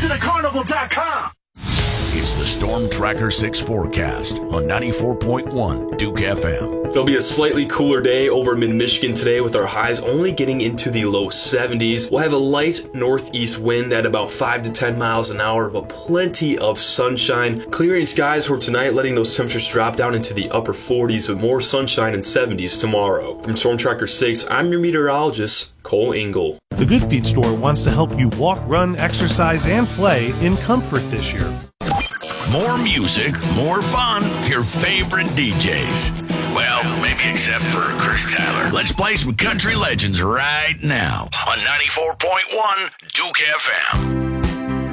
CrescentCityCarnival.com. It's the Storm Tracker 6 forecast on 94.1 Duke FM. It'll be a slightly cooler day over mid-Michigan today with our highs only getting into the low 70s. We'll have a light northeast wind at about 5 to 10 miles an hour, but plenty of sunshine. Clearing skies for tonight, letting those temperatures drop down into the upper 40s with more sunshine and 70s tomorrow. From Storm Tracker 6, I'm your meteorologist, Cole Engel. The Good Feet store wants to help you walk, run, exercise, and play in comfort this year. More music, more fun, your favorite DJs. Well, maybe except for Chris Tyler. Let's play some country legends right now on 94.1 Duke FM.